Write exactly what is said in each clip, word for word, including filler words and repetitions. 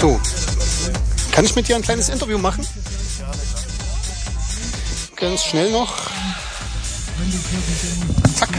So, kann ich mit dir ein kleines Interview machen? Ganz schnell noch. Zack.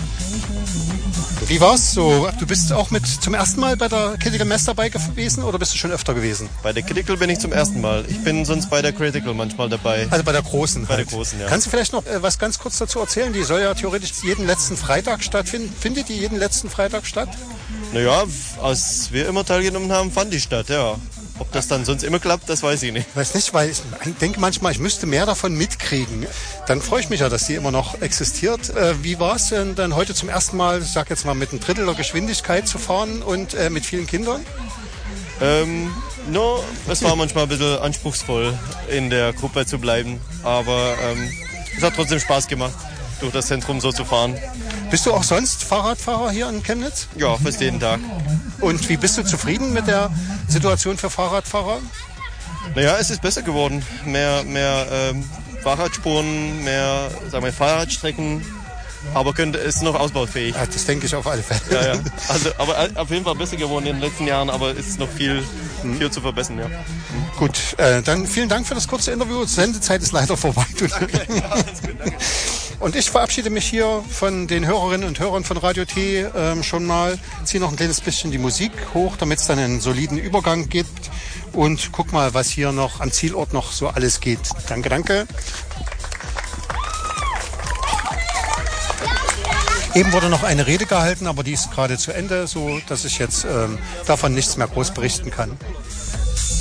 Wie war's so? Du bist auch mit zum ersten Mal bei der Critical Mass dabei gewesen oder bist du schon öfter gewesen? Bei der Critical bin ich zum ersten Mal. Ich bin sonst bei der Critical manchmal dabei. Also bei der großen Bei halt. der großen, ja. Kannst du vielleicht noch äh, was ganz kurz dazu erzählen? Die soll ja theoretisch jeden letzten Freitag stattfinden. Findet die jeden letzten Freitag statt? Naja, als wir immer teilgenommen haben, fand die statt, ja. Ob das dann sonst immer klappt, das weiß ich nicht. Weiß nicht, weil ich denke manchmal, ich müsste mehr davon mitkriegen. Dann freue ich mich ja, dass die immer noch existiert. Äh, wie war es denn dann heute zum ersten Mal, ich sag jetzt mal, mit einem Drittel der Geschwindigkeit zu fahren und äh, mit vielen Kindern? Ähm, no, es war manchmal ein bisschen anspruchsvoll, in der Gruppe zu bleiben. Aber ähm, es hat trotzdem Spaß gemacht, durch das Zentrum so zu fahren. Bist du auch sonst Fahrradfahrer hier in Chemnitz? Ja, fast jeden Tag. Und wie bist du zufrieden mit der Situation für Fahrradfahrer? Naja, es ist besser geworden. Mehr, mehr ähm, Fahrradspuren, mehr sagen wir, Fahrradstrecken. Aber könnte, ist noch ausbaufähig. Ja, das denke ich auf alle Fälle. Ja, ja. Also, aber auf jeden Fall besser geworden in den letzten Jahren, aber es ist noch viel, viel zu verbessern. Ja. Gut, äh, dann vielen Dank für das kurze Interview. Sendezeit ist leider vorbei. Okay, ja, alles gut, danke. Und ich verabschiede mich hier von den Hörerinnen und Hörern von Radio T ähm, schon mal. Ziehe noch ein kleines bisschen die Musik hoch, damit es dann einen soliden Übergang gibt. Und guck mal, was hier noch am Zielort noch so alles geht. Danke, danke. Eben wurde noch eine Rede gehalten, aber die ist gerade zu Ende, so dass ich jetzt ähm, davon nichts mehr groß berichten kann.